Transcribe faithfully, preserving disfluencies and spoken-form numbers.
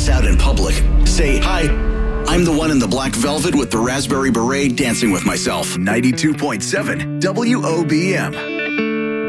dance out in public. Say, hi, I'm the one in the black velvet with the raspberry beret dancing with myself. ninety-two point seven W O B M.